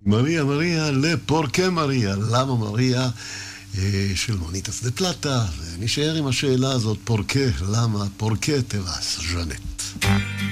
מריה, מריה, לפורקה מריה. למה מריה? של מוניטס דה פלטה. ונשאר עם השאלה הזאת, פורקה, למה? פורקה טבעס, ז'נט.